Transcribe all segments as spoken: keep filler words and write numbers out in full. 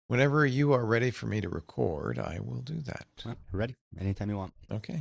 Whenever you are ready for me to record, I will do that. Well, ready? Anytime you want. Okay.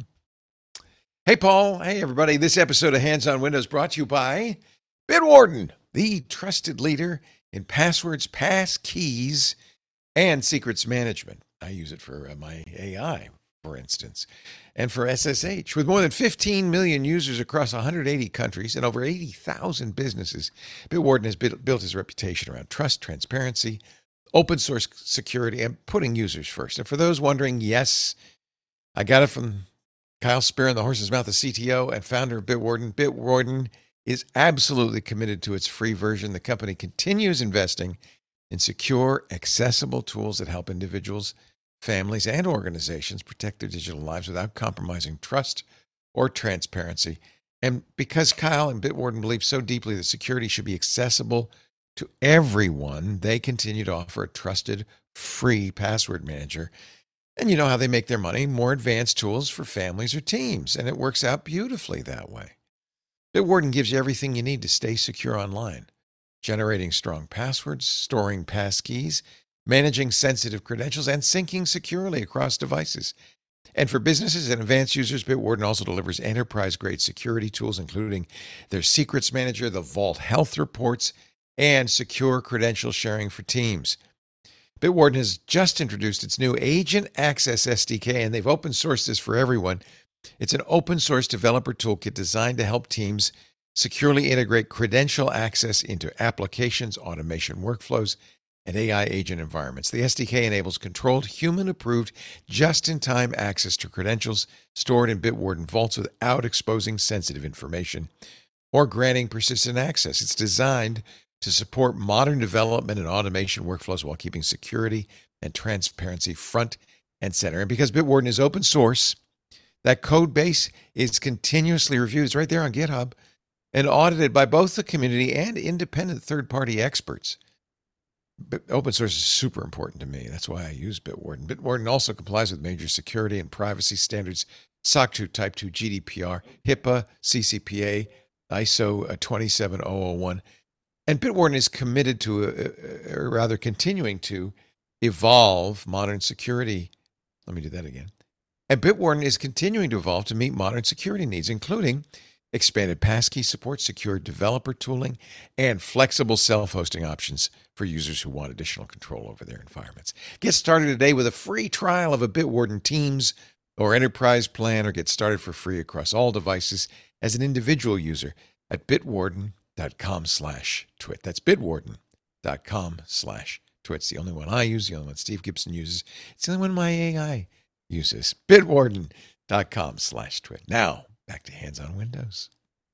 Hey, Paul. Hey, everybody. This episode of Hands on Windows brought to you by Bitwarden, the trusted leader in passwords, pass keys, and secrets management. I use it for uh, my A I, for instance, and for S S H. With more than fifteen million users across one hundred eighty countries and over eighty thousand businesses, Bitwarden has built, built his reputation around trust, transparency, open source security, and putting users first. And for those wondering, yes, I got it from Kyle Spear in the horse's mouth, the C T O and founder of Bitwarden. Bitwarden is absolutely committed to its free version. The company continues investing in secure, accessible tools that help individuals, families, and organizations protect their digital lives without compromising trust or transparency. And because Kyle and Bitwarden believe so deeply that security should be accessible to everyone, they continue to offer a trusted, free password manager. And you know how they make their money, more advanced tools for families or teams. And it works out beautifully that way. Bitwarden gives you everything you need to stay secure online. Generating strong passwords, storing passkeys, managing sensitive credentials, and syncing securely across devices. And for businesses and advanced users, Bitwarden also delivers enterprise-grade security tools, including their Secrets Manager, the Vault Health Reports, and secure credential sharing for teams. Bitwarden has just introduced its new Agent Access S D K, and they've open sourced this for everyone. It's an open source developer toolkit designed to help teams securely integrate credential access into applications, automation workflows, and A I agent environments. The S D K enables controlled, human-approved, just-in-time access to credentials stored in Bitwarden vaults without exposing sensitive information or granting persistent access. It's designed to support modern development and automation workflows while keeping security and transparency front and center. And because Bitwarden is open source, that code base is continuously reviewed. It's right there on GitHub and audited by both the community and independent third-party experts. But open source is super important to me. That's why I use Bitwarden. Bitwarden also complies with major security and privacy standards, S O C two, Type two, G D P R, HIPAA, C C P A, I S O twenty-seven thousand one. And Bitwarden is committed to, uh, or rather continuing to, evolve modern security. Let me do that again. And Bitwarden is continuing to evolve to meet modern security needs, including expanded passkey support, secure developer tooling, and flexible self-hosting options for users who want additional control over their environments. Get started today with a free trial of a Bitwarden Teams or Enterprise plan, or get started for free across all devices as an individual user at bitwarden.com slash twit. That's bitwarden.com slash twit. It's the only one I use, the only one Steve Gibson uses. It's the only one my A I uses. bitwarden.com slash twit. Now, back to Hands on Windows.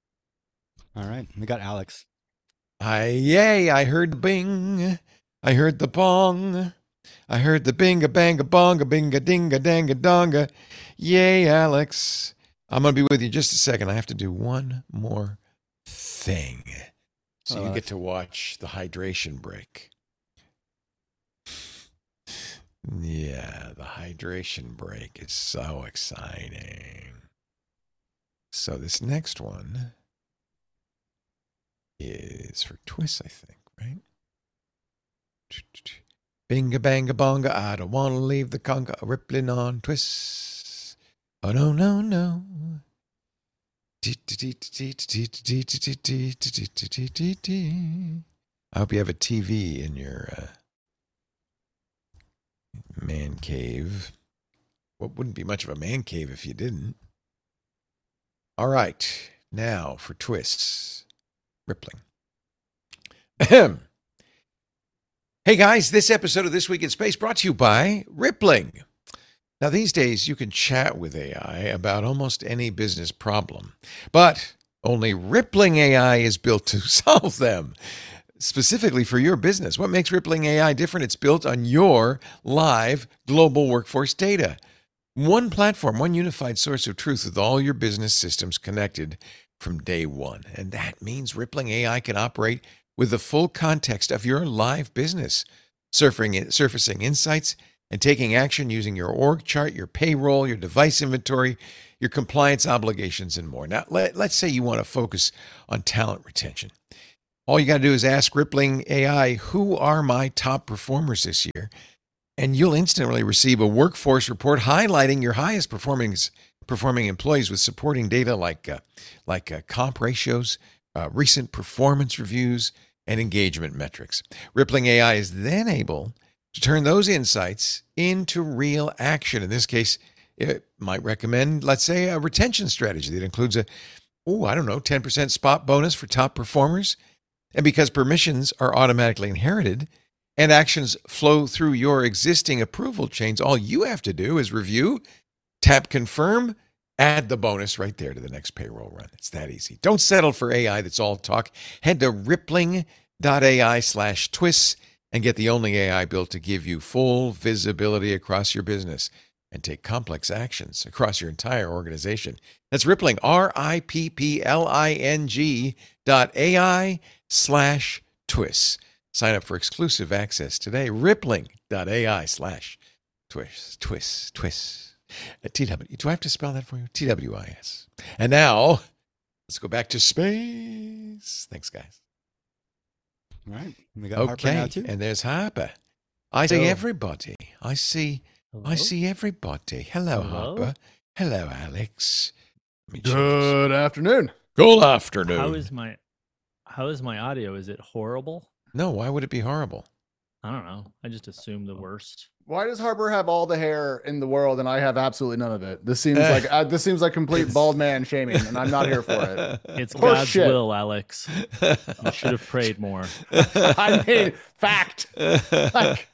All right. We got Alex. Hi, yay, I heard the bing. I heard the bong. I heard the binga banga bonga binga dinga danga donga. Yay, Alex. I'm going to be with you in just a second. I have to do one more thing. So Hello, you Alex. get to watch the hydration break. Yeah, the hydration break is so exciting. So this next one is for Twist, I think, right? Binga banga bonga, I don't want to leave the conga, rippling on Twist. Oh, no, no, no. I hope you have a T V in your uh, man cave. Well, wouldn't be much of a man cave if you didn't. All right, now for twists. Rippling. Ahem. Hey guys, this episode of This Week in Space brought to you by Rippling. Now these days you can chat with A I about almost any business problem, but only Rippling A I is built to solve them, specifically for your business. What makes Rippling A I different? It's built on your live global workforce data. One platform, one unified source of truth with all your business systems connected from day one. And that means Rippling A I can operate with the full context of your live business, surfing, surfacing insights and taking action using your org chart, your payroll, your device inventory, your compliance obligations, and more. Now, let, let's say you want to focus on talent retention. All you got to do is ask Rippling A I, who are my top performers this year? and you'll instantly receive a workforce report highlighting your highest performing performing employees with supporting data like uh, like uh, comp ratios, uh, recent performance reviews, and engagement metrics. Rippling A I is then able to turn those insights into real action. In this case, it might recommend, let's say, a retention strategy that includes a, oh, I don't know, ten percent spot bonus for top performers. And because permissions are automatically inherited and actions flow through your existing approval chains, all you have to do is review, tap confirm, add the bonus right there to the next payroll run. It's that easy. Don't settle for A I that's all talk. Head to rippling.ai slash twists and get the only A I built to give you full visibility across your business and take complex actions across your entire organization. That's Rippling, R I P P L I N G dot A-I slash twists. Sign up for exclusive access today. Rippling.ai slash twists, twists, twists. T W, do I have to spell that for you? T W I S. And now, let's go back to space. Thanks, guys. All right. We got Harper Okay, now too. and there's Harper. I see Hello. everybody. I see Hello? I see everybody. Hello, Hello? Harper. Hello, Alex. Let me change this. Good afternoon. Good afternoon. How is my how is my audio? Is it horrible? No, why would it be horrible? I don't know. I just assume the worst. Why does Harper have all the hair in the world and I have absolutely none of it? This seems Eh. like uh, this seems like complete bald man shaming, and I'm not here for it. It's Horse God's shit. will, Alex. You should have prayed more. I mean, fact. Like,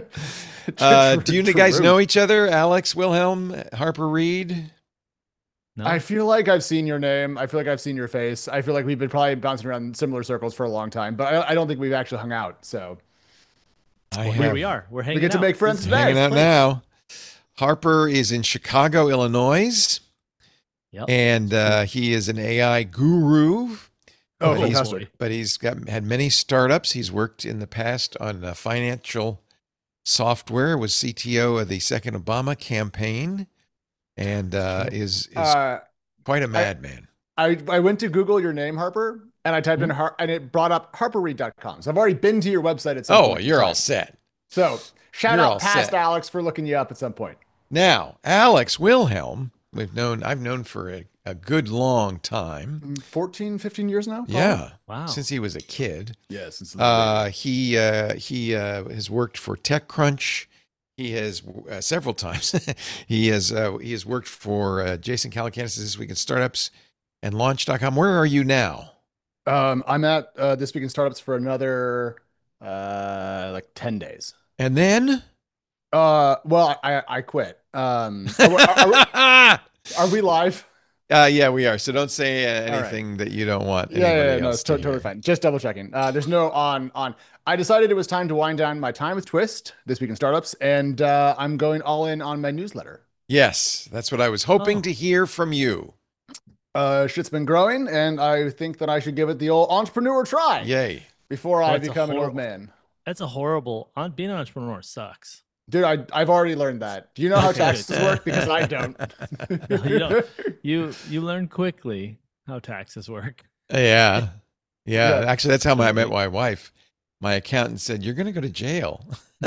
uh, true- do you true. guys know each other? Alex Wilhelm, Harper Reed? No, I feel like I've seen your name. I feel like I've seen your face. I feel like we've been probably bouncing around in similar circles for a long time, but I, I don't think we've actually hung out. So I well, have here we are. We're hanging we get to out. make friends This- today. hanging out Please. now. Harper is in Chicago, Illinois, Yep. and uh, he is an A I guru. Oh, But he's- fantastic. But he's got had many startups. He's worked in the past on uh, financial software. Was C T O of the second Obama campaign, and uh, is is Uh, quite a madman. I, I went to Google your name, Harper, and I typed in Mm-hmm. Har- and it brought up harper reed dot com. So I've already been to your website at some Oh, point. in you're all time. set. So shout You're all out past set. Alex for looking you up at some point. Now, Alex Wilhelm, we've known. I've known for a, a good long time. fourteen, fifteen years now? Yeah, Wow. since he was a kid. Yes. It's Uh, he uh, he uh, has worked for TechCrunch. He has uh, several times. he has uh, he has worked for uh, Jason Calacanis This Week in Startups and Launch dot com. Where are you now? um, I'm at uh, This Week in Startups for another uh, like ten days. And then Uh, well, I, I quit. Um, are, we- are, we, uh, are we live? yeah, we are. So don't say uh, All right. anything that you don't want. Yeah, yeah, anybody yeah, no, else it's to to- totally hear. fine. Just double checking. Uh, there's no on on. I decided it was time to wind down my time with Twist This Week in Startups, and uh, I'm going all in on my newsletter. Yes, that's what I was hoping Oh. to hear from you. Uh, shit's been growing, and I think that I should give it the old entrepreneur try Yay. before I That's a become an old horrible- man. That's a horrible. On being an entrepreneur sucks. Dude, I, I've already learned that. Do you know how Okay, taxes good. work? Because I don't. No, you don't. You you learn quickly how taxes work. Yeah. Yeah. Yeah. Actually, that's how my, I met Totally. my wife. My accountant said, "You're going to go to jail.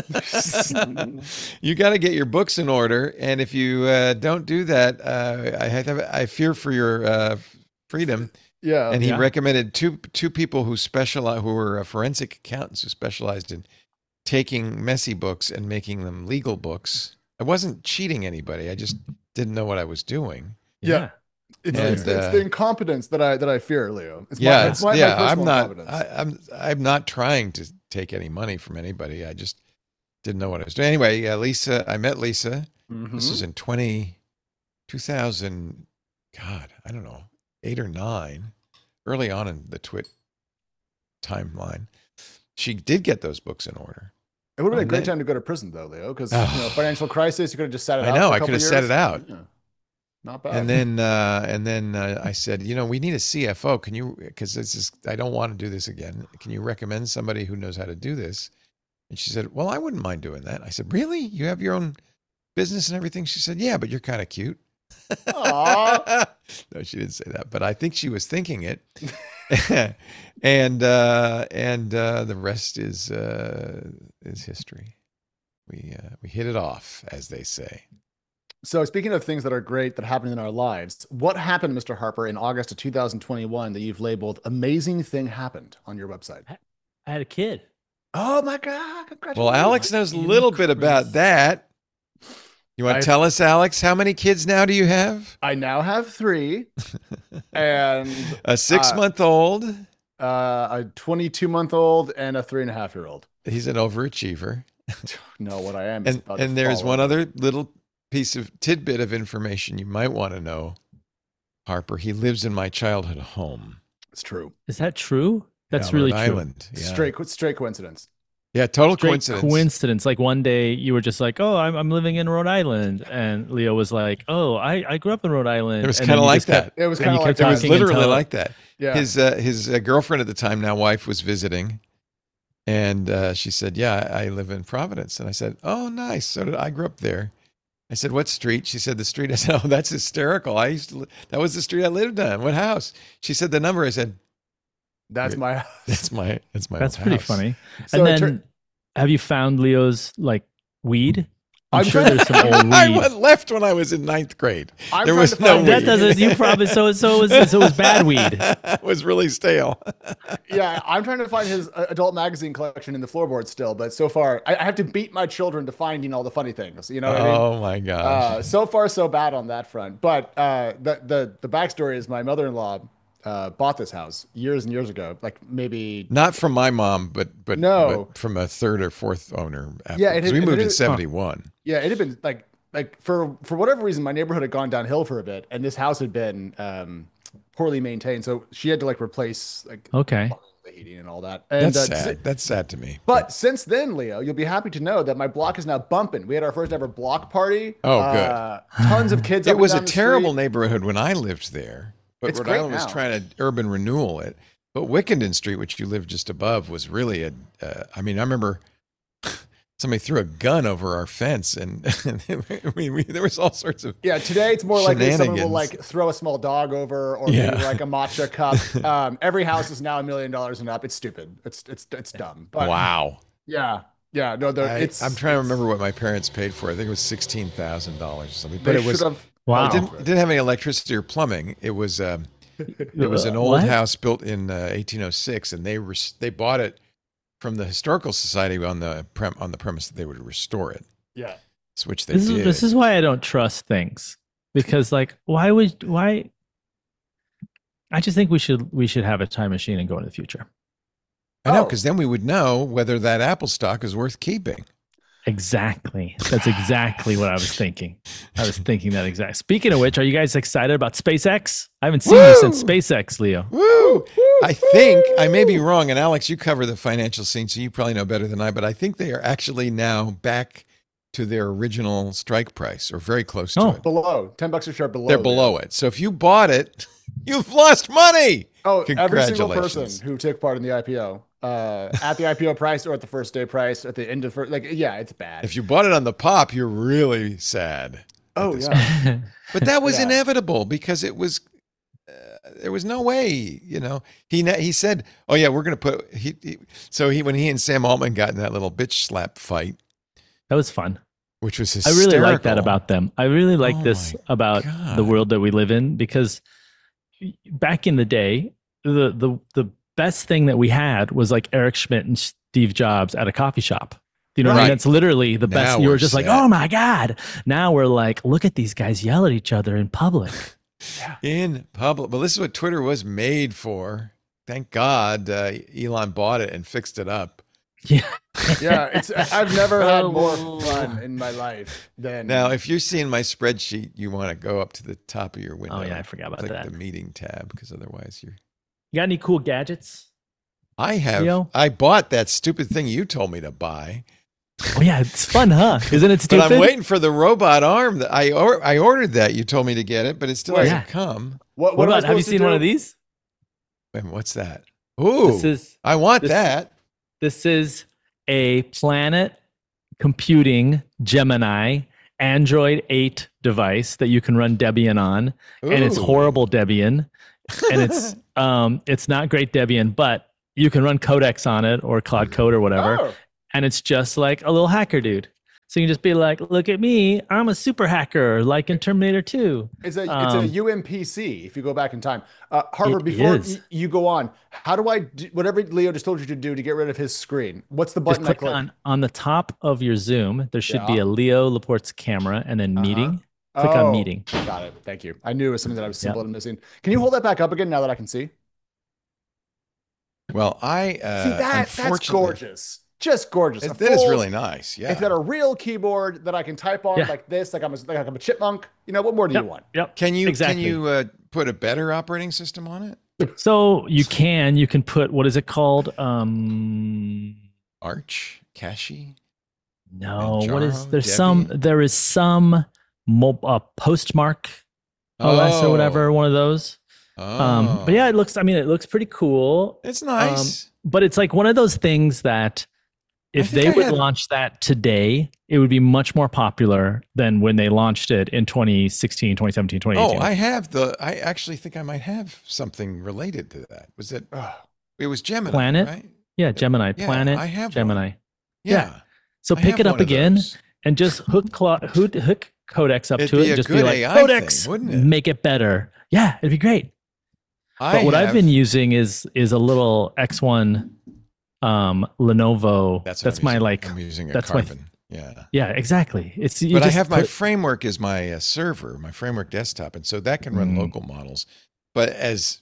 You got to get your books in order. And if you uh, don't do that, uh, I, have, I fear for your uh, freedom." Yeah. And he Yeah. recommended two two people who specialize, who were uh, forensic accountants who specialized in taking messy books and making them legal books. I wasn't cheating anybody. I just didn't know what I was doing. Yeah. It's, And, it's, it's uh, the incompetence that I that I fear, Leo. It's yeah, my, it's, it's my, my yeah. I'm personal not. incompetence. I, I'm. I'm not trying to take any money from anybody. I just didn't know what I was doing. Anyway, uh, Lisa. I met Lisa. Mhm. This is in twenty, two thousand. God, I don't know, eight or nine. Early on in the Twit timeline, she did get those books in order. It would have been a And great then- time to go to prison, though, Leo, because Oh. you know, financial crisis. You could have just sat it I out. know, for a I could couple have sat years. it out. Yeah. Not bad. And then, uh, and then uh, I said, you know, we need a C F O. Can you? Because this is, I don't want to do this again. Can you recommend somebody who knows how to do this? And she said, well, I wouldn't mind doing that. I said, really? You have your own business and everything? She said, yeah, but you're kind of cute. Aw. No, she didn't say that, but I think she was thinking it. and uh, and uh, the rest is uh, is history. We uh, we hit it off, as they say. So speaking of things that are great that happened in our lives, what happened, Mister Harper, in August of two thousand twenty-one that you've labeled amazing thing happened on your website? I had a kid. Oh my God. Congratulations. Well, Alex knows a little bit about that. You want to I- tell us, Alex, how many kids now do you have? I now have three and A six-month-old. uh, a twenty-two month old and a three and a half year old. He's an overachiever. No, what I am. is And about to and there's fall one over. other little piece of tidbit of information you might want to know, Harper. He lives in my childhood home. It's true. Is that true? That's Yeah, really Rhode true. Island. Yeah. Straight, straight coincidence. Yeah, total Straight coincidence. coincidence. Like one day you were just like, "Oh, I'm I'm living in Rhode Island," and Leo was like, "Oh, I, I grew up in Rhode Island." It was And kind then of you like just kept- that. It was And kind you of like kept It was that. talking literally until- like that. Yeah. His uh, his uh, girlfriend at the time, now wife, was visiting, and uh, she said, "Yeah, I, I live in Providence." And I said, "Oh, nice. So did I. Grew up there." I said, "What street?" She said, "The street." I said, "Oh, that's hysterical. I used to. Li- that was the street I lived on. What house?" She said, "The number." I said, That's my. "That's my. That's my. That's old pretty house." funny. So and it then, tur- have you found Leo's like weed? I'm, I'm sure trying- there's some old I weed. went left when I was in ninth grade. I'm There trying was to no find weed. that doesn't. You probably so so it was so it was bad weed. It was really stale. Yeah, I'm trying to find his uh, adult magazine collection in the floorboard still, but so far I, I have to beat my children to finding all the funny things. You know what I mean? Oh my gosh. Uh, so far, so bad on that front. But uh, the the the backstory is my mother-in-law uh, bought this house years and years ago, like maybe. Not from my mom, but but, No. but from a third or fourth owner. After, Yeah, it 'cause had- we it moved had- in seventy-one. Yeah, it had been like like for for whatever reason, my neighborhood had gone downhill for a bit, and this house had been um, poorly maintained. So she had to like replace like Okay. the heating and all that. And That's uh, sad. That's sad to me. But since then, Leo, you'll be happy to know that my block is now bumping. We had our first ever block party. Oh, Uh, tons of kids. up It and was a down the terrible street. neighborhood when I lived there, but It's Rhode great Island was now. trying to urban renewal it. But Wickenden Street, which you lived just above, was really a. Uh, I mean, I remember somebody threw a gun over our fence, and I mean, we, there was all sorts of. Yeah, today it's more likely someone will Shenanigans. like throw a small dog over, or Yeah. maybe like a matcha cup. Um, every house is now a million dollars and up. It's stupid. It's it's it's dumb. But Wow. yeah, yeah. No, there- I, it's. I'm trying to it's- remember what my parents paid for it. I think it was sixteen thousand dollars or something. They But it was. should have. Wow. It didn't, it didn't have any electricity or plumbing. It was. Um, It was an Uh, old what? house built in uh, eighteen oh six, and they res- they bought it from the historical society on the prem- on the premise that they would restore it, Yeah. which they This did. is this is why I don't trust things, because like why would why? I just think we should we should have a time machine and go into the future. I know, Oh. because then we would know whether that Apple stock is worth keeping. Exactly. That's exactly what I was thinking. I was thinking that exact. Speaking of which, are you guys excited about SpaceX? I haven't seen you since Woo! SpaceX, Leo. Woo! I think I may be wrong, and Alex, you cover the financial scene, so you probably know better than I. But I think they are actually now back to their original strike price, or very close to Oh. it. Below ten bucks a share below. They're Leo. below it. So if you bought it, you've lost money. Oh, every single Congratulations. person who took part in the I P O, uh, at the I P O price or at the first day price, at the end of first, like, yeah, it's bad. If you bought it on the pop, you're really sad. oh this yeah, But that was Yeah. inevitable because it was uh, there was no way, you know. He ne- he said, "Oh yeah, we're going to put." He, he so he when he and Sam Altman got in that little bitch slap fight, That was fun. which was I hysterical. really like that about them. I really like Oh this my about God. the world that we live in, because back in the day, the the the best thing that we had was like Eric Schmidt and Steve Jobs at a coffee shop. You know what I Right. mean? That's literally the best. Now You were we're just like, set. oh my God. Now we're like, look at these guys yell at each other in public. in public. Well, this is what Twitter was made for. Thank God uh, Elon bought it and fixed it up. Yeah. yeah. It's I've never had Oh. more fun in my life than Now, if you're seeing my spreadsheet, you want to go up to the top of your window. Oh yeah, I forgot about click that. the meeting tab because otherwise you're. You got any cool gadgets? I have. Leo? I bought that stupid thing you told me to buy, Oh yeah, it's fun, huh? Isn't it stupid? but I'm waiting for the robot arm. That I or, I ordered that. You told me to get it, but it still Wait. hasn't Yeah. come. what, What am I about? Have you supposed to seen one do? of these? Wait, what's that? Ooh, This is I want this- that. This is a Planet Computing Gemini Android eight device that you can run Debian on, and it's Ooh. horrible Debian, and it's um it's not great Debian, but you can run Codex on it or Cloud Code or whatever, Oh, and it's just like a little hacker dude. So you can just be like, look at me, I'm a super hacker, like in Terminator two. It's a Um, it's a U M P C. If you go back in time, uh, Harper. It Before is. y- you go on, how do I do whatever Leo just told you to do to get rid of his screen? What's the Just button I click click? on on the top of your Zoom. There should be Yeah. a Leo Laporte's camera, and then Uh-huh. meeting. Click Oh, on meeting. got it. Thank you. I knew it was something that I was Yeah. simple and missing. Can you hold that back up again now that I can see? Well, I uh, See that that's unfortunately- gorgeous, just gorgeous. It, A that is full- really nice. Yeah. It's got a real keyboard that I can type on Yeah. like this, like I'm a, like I'm a chipmunk. You know, what more do Yep. you want? Yep. Can you Exactly. can you uh, put a better operating system on it? So you can you can put what is it called? Um, Arch, Cashy. no, what is Manjaro, there's some Debbie? there is some mo- uh, postmark O S or whatever, one of those. Oh. Um, but yeah, it looks. I mean, it looks pretty cool. it's nice. But it's like one of those things that if think they I would have- launch that today, it would be much more popular than when they launched it in twenty sixteen, twenty seventeen, twenty eighteen. oh, I have the. I actually think I might have something related to that. Was it? Ugh. It was Gemini, Planet? right? yeah, Gemini, Yeah, Planet, I have one. Gemini. Yeah. Yeah. So I pick have it up one of again those. and just hook clo- hook, hook Codex up It'd to be it a and just be good like, A I Codex, thing, wouldn't it? make it better. Yeah, it'd be great. I But what I've have- been using is is a little X one um Lenovo. That's, That's, what I'm my using. like I'm using a that's my- Carbon. yeah. yeah, exactly. It's you But I just have my put- framework as my uh, server, my framework desktop, and so that can run Mm. local models. But as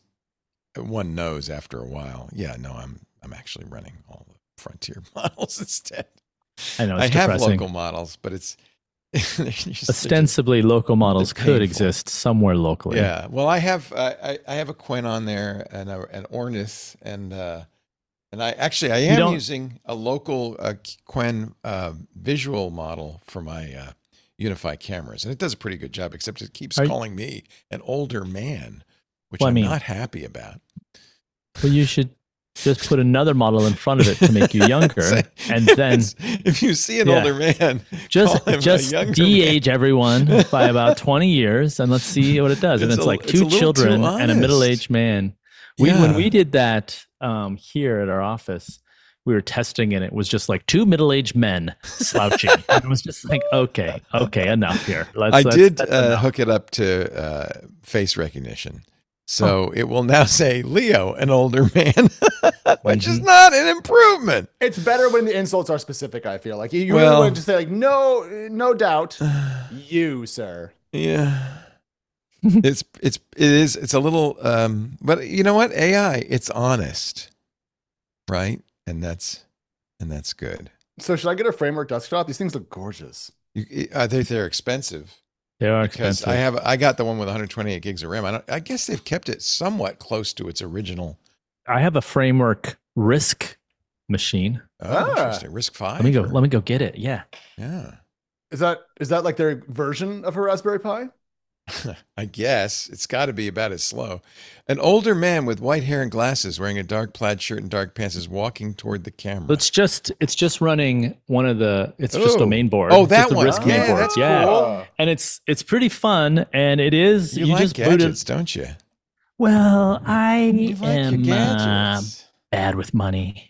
one knows, after a while, yeah, no, I'm I'm actually running all the Frontier models instead. I know I it's have depressing. local models, but it's they're just- they're just- Ostensibly, local models bit could painful. exist somewhere locally. Yeah, well, I have uh, I I have a Quen on there and a, an Ornith and uh, and I actually I am don't- using a local uh, Quen uh, visual model for my uh, Unify cameras, and it does a pretty good job. Except it keeps Are you- calling me an older man, which Well, I I'm mean- not happy about. Well, you should just put another model in front of it to make you younger, Say, and if then it's- if you see an Yeah. older man, just call him a just younger de-age everyone by about twenty years, and let's see what it does. And It's it's, a- like it's a two little too children and a honest. middle-aged man. We Yeah. when we did that um, here at our office, we were testing, and it was just like two middle-aged men slouching. And it was just like, okay, okay, enough here. Let's, I let's- did that's uh, enough. hook it up to uh, face recognition. So it will now say Leo, an older man, which is Mhm. not an improvement. It's better when the insults are specific. I feel like you, you Well- really want to say like, no, no doubt, you sir. Yeah. it's it's it is it's a little um but you know what? A I, it's honest. Right? And that's and that's good. So should I get a framework desktop? These things look gorgeous. You, I think they're expensive. They are Because expensive. I have I got the one with one hundred twenty-eight gigs of RAM. I, don't, I guess they've kept it somewhat close to its original. I have a framework Risk machine. Oh, Ah. interesting. Risk five. Let me go. or- Let me go get it. Yeah. yeah. Is that is that like their version of a Raspberry Pi? I guess it's got to be about as slow. An older man with white hair and glasses, wearing a dark plaid shirt and dark pants, is walking toward the camera. It's just it's just running one of the it's just Oh. a main board. Oh, It's that just a one. Risk Yeah, main board. that's yeah. cool. And it's it's pretty fun, and it is you, you, like just boot it. gadgets, don't you? Well, I You like your am uh, gadgets. bad with money.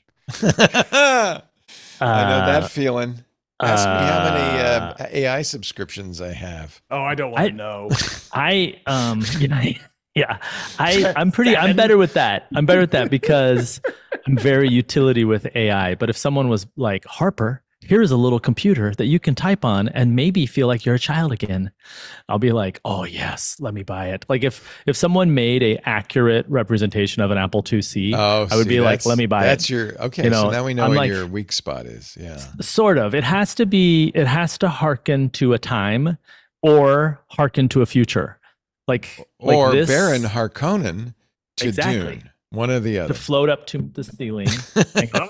I know that Uh, feeling. Ask me how many uh, uh, A I subscriptions I have. Oh, I don't I- want to know. I um you know, yeah I I'm pretty I'm Seven. better with that. I'm better with that because I'm very utility with A I. But if someone was like, Harper, here's a little computer that you can type on and maybe feel like you're a child again, I'll be like, oh yes, let me buy it. Like if if someone made a accurate representation of an Apple two C, Oh, I would see, be like, that's- let me buy That's it. your okay. You so know, now we know I'm what like- your weak spot is. Yeah. Sort of. It has to be. It has to hearken to a time, or hearken to a future. Like like Or this, Baron Harkonnen to Exactly. Dune. One or the to other. float up to the ceiling, and go,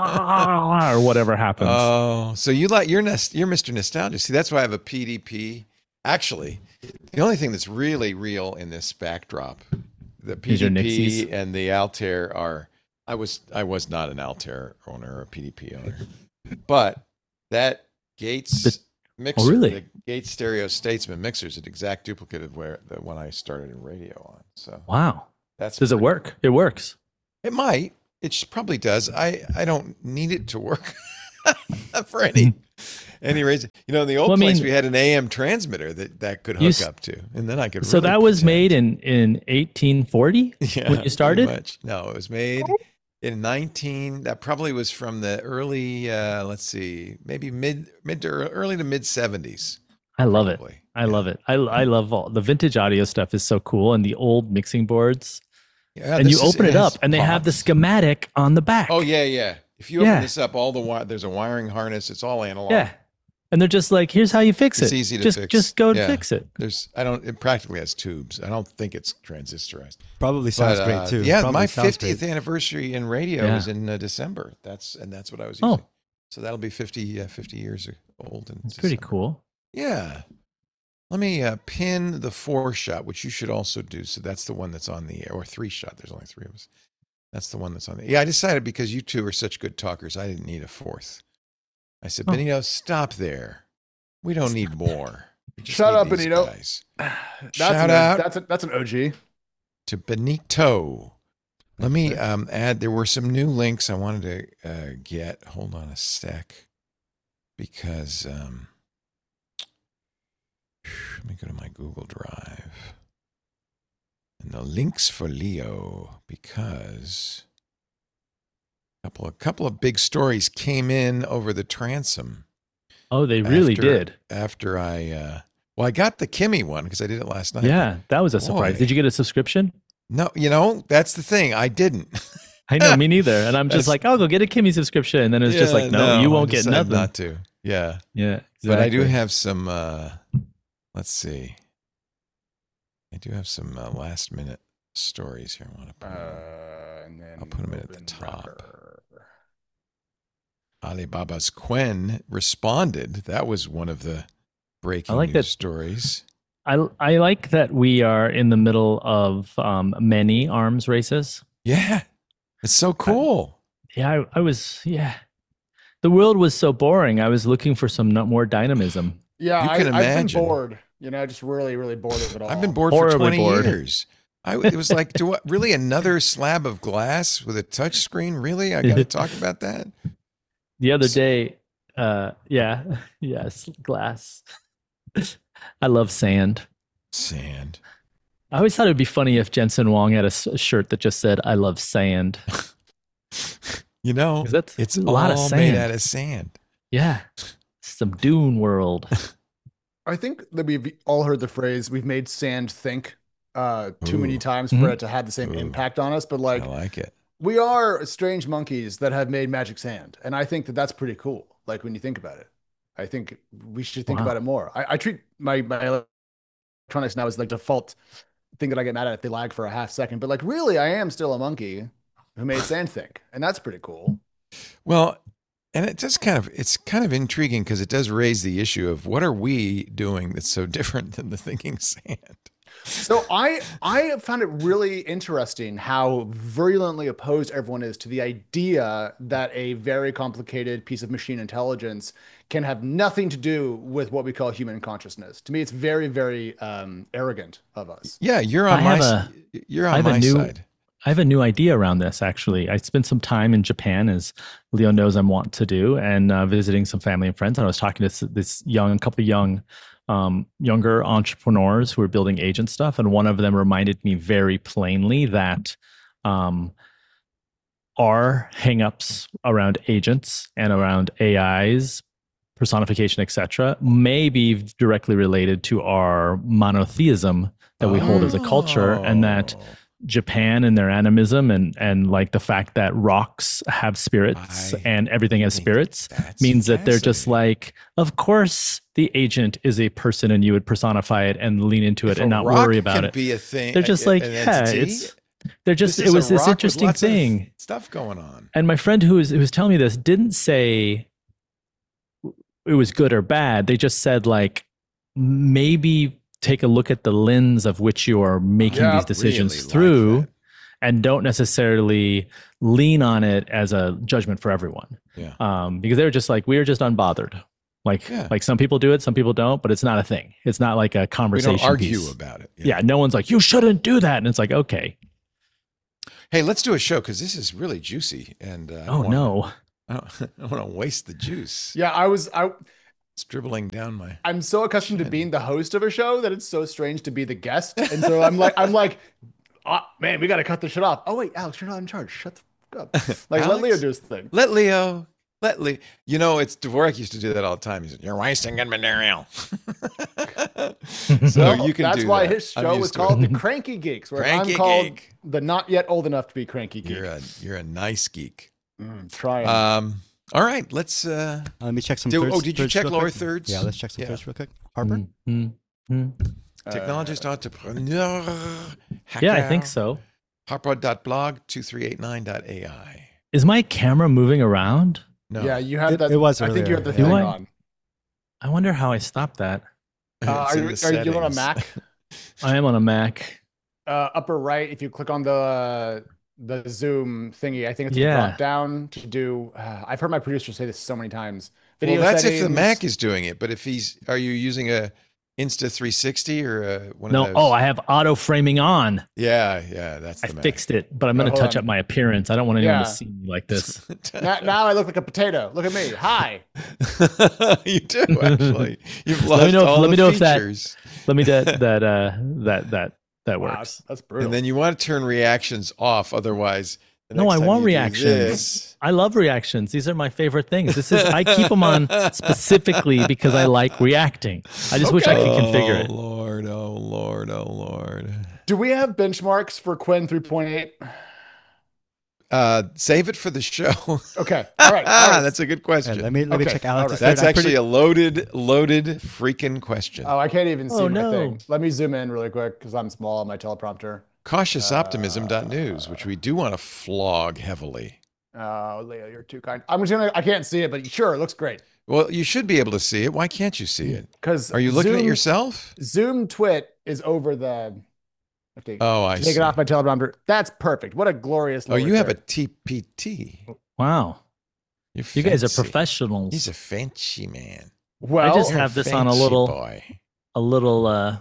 or whatever happens. Oh, so you like you're nest, you're Mister Nostalgia. See, that's why I have a P D P. Actually, the only thing that's really real in this backdrop, the Is your P D P Nixies? and the Altair are. I was I was not an Altair owner or a P D P owner, but that Gates The- mixer, Oh, really? the Gates Stereo Statesman mixer is an exact duplicate of where the one I started in radio on. So Wow. that's Does it pretty- work? It works. It might. It sh- probably does. I, I don't need it to work for any Anyways, you know, in the old Well, I place, mean- we had an A M transmitter that that could You hook s- up to, and then I could. So really that was pretend. made in in eighteen forty yeah, when you pretty started. much. No, it was made in nineteen. That probably was from the early. Uh, let's see, maybe mid mid to ear- early to mid seventies. I love it. Probably. I love it. I I love all the vintage audio stuff is so cool, and the old mixing boards. Yeah, and you this is- open it has up, and they have the pods. schematic on the back. Oh yeah, yeah. If you Yeah. open this up, all the wi- there's a wiring harness. It's all analog. yeah. And they're just like, here's how you fix It's it. easy to just fix. just go and Yeah. fix it. There's I don't it practically has tubes. I don't think it's transistorized. Probably sounds But, great uh, too. Yeah, Probably my sounds fiftieth great. anniversary in radio Yeah. was in uh, December. That's and that's what I was Oh. using. So that'll be fifty, uh, fifty years old. In It's pretty December. cool. Yeah. Let me uh, pin the four shot, which you should also do. So that's the one that's on the air, or three shot. There's only three of us. That's the one that's on the. Yeah, I decided because you two are such good talkers, I didn't need a fourth. I said, Oh. Benito, stop there. We don't need more. We just Shut need up, these Benito. guys. That's Shout an, out. That's a, that's an O G. To Benito. Let me um, add, there were some new links I wanted to uh, get. Hold on a sec. Because, um, let me go to my Google Drive. And the links for Leo, because a couple of, couple of big stories came in over the transom. Oh, they really after- did. After I, uh, well, I got the Kimmy one because I did it last night. Yeah, that was a surprise. Boy. Did you get a subscription? No, you know, that's the thing. I didn't. I know, me neither. And I'm just That's- like, I'll go get a Kimmy subscription. And then it's just Yeah, like, no, you I won't get decided nothing. Not to. Yeah. Yeah, exactly. But I do have some, uh, let's see. I do have some uh, last minute stories here. I want to put. Uh, and then I'll put 'em in at the open top. wrapper. Alibaba's Quen responded. That was one of the breaking I like news that- stories. I, I like that we are in the middle of um, many arms races. Yeah. It's so cool. Yeah, I, I was, yeah. The world was so boring. I was looking for some no- more dynamism. Yeah, You I, can I've been imagine. bored. You know, just really, really bored of it all. I've been bored for Horribly twenty bored. years. I, it was like, do what, really another slab of glass with a touch screen? Really? I got to talk about that? The other S- day, uh, yeah, yes, glass. I love sand. Sand. I always thought it would be funny if Jensen Wong had a, s- a shirt that just said, I love sand. You know, 'Cause that's it's a lot all of made sand. out of sand. Yeah. Some dune world. I think that we've all heard the phrase "we've made sand think" uh, too many Ooh. times for Mhm. it to have the same Ooh. impact on us. But like, I like it. we are strange monkeys that have made magic sand, and I think that that's pretty cool. Like when you think about it, I think we should think Wow. about it more. I, I treat my my electronics now as like default thing that I get mad at if they lag for a half second. But like, really, I am still a monkey who made sand think, and that's pretty cool. Well, and it does kind of, it's kind of intriguing because it does raise the issue of what are we doing that's so different than the thinking sand? So I I found it really interesting how virulently opposed everyone is to the idea that a very complicated piece of machine intelligence can have nothing to do with what we call human consciousness. To me, it's very, very um, arrogant of us. Yeah, you're on I my have s- you're I on have a my new- side. I have a new idea around this, actually. I spent some time in Japan, as Leo knows I'm want to do, and uh, visiting some family and friends. And I was talking to this, this young, couple of young, um, younger entrepreneurs who are building agent stuff. And one of them reminded me very plainly that um, our hangups around agents and around A Is, personification, et cetera, may be directly related to our monotheism that we hold as a culture, and that Oh. Japan and their animism and and like the fact that rocks have spirits I and everything has think spirits that's means that they're just fascinating. like, of course the agent is a person and you would personify it and lean into it If and a not rock worry about can it. Be a thing. They're just a- like, an yeah, entity, it's they're just this it is a was this rock with interesting lots of thing. stuff going on. And my friend who was who was telling me this didn't say it was good or bad. They just said like maybe take a look at the lens of which you are making Yeah, these decisions Really like through, that. and don't necessarily lean on it as a judgment for everyone. Yeah. Um, because they were just like, we are just unbothered. Like, Yeah. like some people do it, some people don't, but it's not a thing. It's not like a We conversation don't argue piece. about it. you Yeah, know? no one's like, you shouldn't do that. And it's like, okay. Hey, let's do a show because this is really juicy. And uh, I don't Oh wanna- no. I don't, I don't want to waste the juice. Yeah, I was I It's dribbling down my. I'm so accustomed to being the host of a show that it's so strange to be the guest. And so I'm like, I'm like, oh, man, we got to cut this shit off. Oh wait, Alex, you're not in charge. Shut the fuck up. Like, Alex? let Leo do his thing. Let Leo. Let Leo. You know, it's Dvorak used to do that all the time. He said, "You're wasting good material." So Well, you can that's do why that. his I'm show used was to called it. The Cranky Geeks, where Cranky I'm called Geek. the not yet old enough to be Cranky Geek. You're a you're a nice geek. Mm, trying. Um. All right. Let's. uh Uh, let me check some do, thirds. Oh, did you thirds check real lower quick. thirds? Yeah, let's check some Yeah. thirds real quick. Harper? Mm, mm, mm. Technologist, entrepreneur. Yeah, I hacker, think so. Harper dot blog two three eight nine dot A I. Is my camera moving around? No. Yeah, you have It- that. it was I think you earlier, have the yeah. thing Do I? on. I wonder how I stopped that. Uh, It's are in you, the are you on a settings. Mac? I am on a Mac. Uh, upper right, if you click on the uh, the Zoom thingy, I think it's a Yeah. drop down to do. Uh, I've heard my producer say this so many times. Well, that's if the settings. Mac is doing it. But if he's, are you using a Insta three sixty or a, one No, of those? oh, I have auto framing on. Yeah, yeah, that's the I Mac. fixed it, but I'm going Oh, to hold touch on. up my appearance. I don't want anyone Yeah. to see me like this. Now, now I look like a potato. Look at me. Hi. You do actually. You've Let me lost know if- all let the me know if that- features. Let me that that uh that that that Wow, works. that's brutal. And then you want to turn reactions off, otherwise. the No, next I time want you do reactions. this- I love reactions. These are my favorite things. This is I keep them on specifically because I like reacting. I just wish I could configure Oh it. Lord! Oh Lord! Oh Lord! Do we have benchmarks for Quinn three point eight? Uh, save it for the show. Okay. All right. All right. That's a good Uh, question. let me let me Okay, check all Alex's right. That's third. I'm actually pretty- a loaded, loaded freaking question. Oh, I can't even see Oh, my no. thing. Let me zoom in really quick because I'm small on my teleprompter. Cautious optimism dot news, which we do want to flog heavily. Oh, Leo, you're too kind. I'm just gonna. I can't see it, but sure, it looks great. Well, you should be able to see it. Why can't you see it? Because Are you looking at yourself? Zoom Twit is over the. Okay. Oh, I Take see. it off my teleprompter. That's perfect. What a glorious. Oh, lower you have a third. T P T. Wow. You're You guys are fancy. professionals. He's a fancy man. Well, I just You're have this on a fancy little boy. a little uh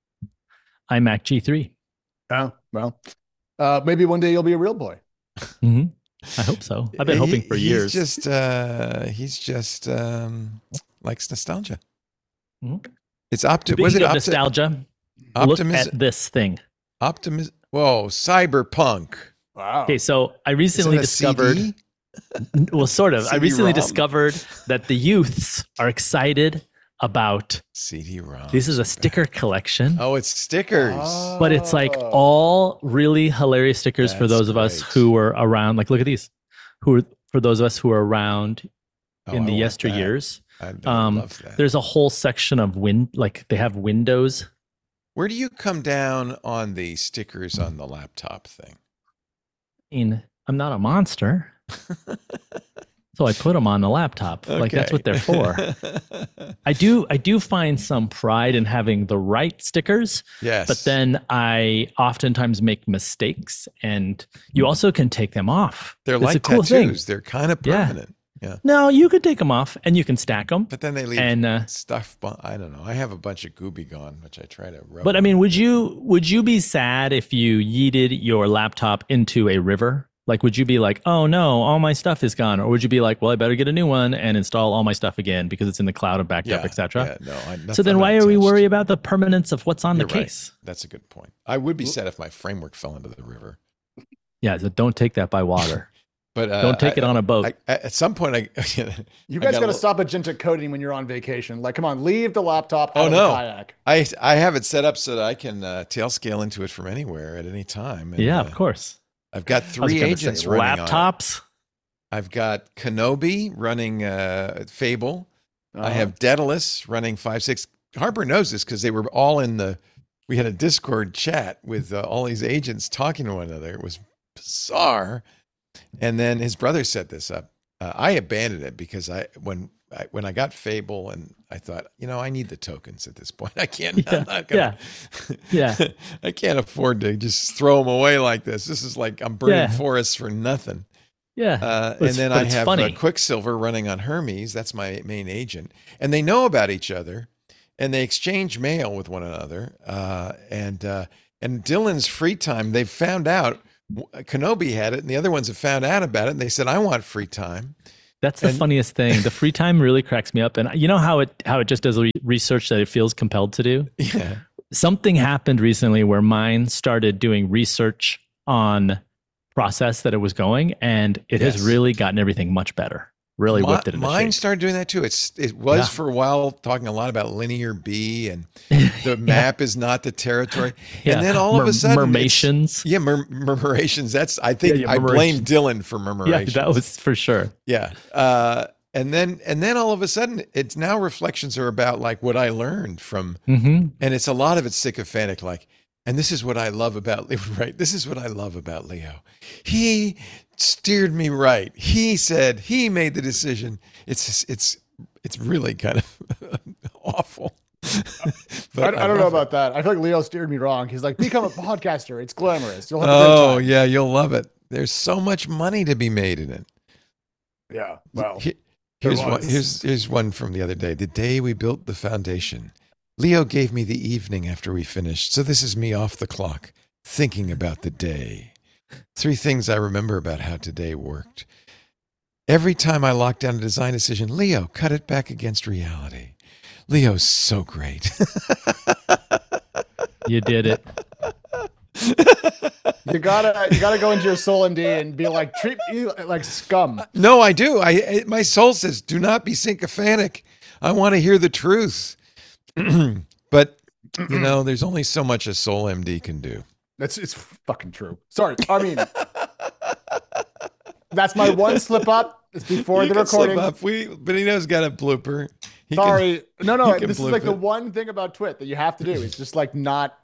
iMac G three. oh, well, uh, maybe one day you'll be a real boy. hmm I hope so. I've been hoping He- for he's years. Just, uh, he's just um, likes nostalgia. Mhm. It's opti- Speaking Was it of opti- nostalgia, look optimism? at this thing. Optimism. Whoa, cyberpunk. Wow. Okay, so I Is recently it a discovered C D? well sort of. I C D recently ROM? discovered that the youths are excited about C D ROM. this is a sticker collection. Oh, it's stickers. But it's like Oh. all really hilarious stickers for That's those of us great. who were around. Like, look at these. Who are for those of us who are around Oh, in I the want that. yesteryears. I, I Um, love that. There's a whole section of win, like they have windows. Where do you come down on the stickers on the laptop thing? In I'm not a monster, so I put them on the laptop. Like that's what they're for. I do I do find some pride in having the right stickers, Yes. but then I oftentimes make mistakes, and you also can take them off. they're It's like a cool tattoos. thing. They're kind of Yeah. permanent. Yeah. No, you could take them off and you can stack them. But then they leave And uh, stuff. bu- I don't know. I have a bunch of Gooby Gone, which I try to rub. but I on. mean, would you would you be sad if you yeeted your laptop into a river? Like, would you be like, oh no, all my stuff is gone, or would you be like, well, I better get a new one and install all my stuff again because it's in the cloud and backed yeah, up, et cetera? Yeah, no. I, nothing- So then, I'm why not are we attached. worried about the permanence of what's on You're the right. case? That's a good point. I would be sad if my framework fell into the river. Yeah, so don't take that by water. But uh, don't take I- it on a boat. I, I, at some point, I You I guys got a got to little- stop agentic coding when you're on vacation. Like, come on, leave the laptop out Oh, of no. the kayak. I I have it set up so that I can uh, tail scale into it from anywhere at any time. And, yeah, uh, of course. I've got I was three gonna agents say, running on it. laptops. I've got Kenobi running uh, Fable. I Uh-huh. have Daedalus running five six. Harper knows this because they were all in the. We had a Discord chat with uh, all these agents talking to one another. It was bizarre. And then his brother set this up. Uh, I abandoned it because I when I, when I got Fable and I thought, you know, I need the tokens at this point. I can't. Yeah, I'm not gonna, Yeah. I can't afford to just throw them away like this. This is like I'm burning Yeah. forests for nothing. Yeah. Uh, But and it's- then but I it's have uh, funny. Quicksilver running on Hermes. That's my main agent. And they know about each other and they exchange mail with one another. Uh, and uh, and Dylan's free time, they've found out Kenobi had it and the other ones have found out about it. And they said, I want free time. That's the And- funniest thing. The free time really cracks me up. And you know how it how it just does re- research that it feels compelled to do? Yeah. Something happened recently where mine started doing research on process that it was going, and it Yes. has really gotten everything much better. Really Mi- whipped it into Mine shape. started doing that too. It's it was Yeah. for a while talking a lot about linear B and the map is not the territory. Yeah. And then all of Mer- a sudden, it's- Mermations. yeah, mur- murmurations. That's I think Yeah, yeah, I blame murmurations. Dylan for Yeah, murmurations. that was for sure. yeah. Uh, and then and then all of a sudden, it's now reflections are about like what I learned from, hmm and it's a lot of it's sycophantic, like. And this is what I love about Leo, right? This is what I love about Leo. He steered me right. He said he made the decision. It's it's it's really kind of awful. I, But I don't know love it. about that. I feel like Leo steered me wrong. He's like, become a podcaster. It's glamorous. You'll have a great Oh time. yeah, you'll love it. There's so much money to be made in it. Yeah. Well, He- there here's one. was. Here's here's one from the other day. The day we built the foundation, Leo gave me the evening after we finished. So this is me off the clock, thinking about the day. Three things I remember about how today worked. Every time I locked down a design decision, Leo cut it back against reality. Leo's so great. You did it. you gotta you gotta go into your soul M D and be like, treat me like scum. No, I do. I it- my soul says, do not be sycophantic. I want to hear the truth. But you know, there's only so much a soul M D can do. That's it's fucking true. Sorry. I mean, that's my one slip up. It's before You the can slip recording. up. We Benito's got a blooper. He can- Sorry. no, no. you can This is like bloop the it. one thing about Twit that you have to do. It's just like not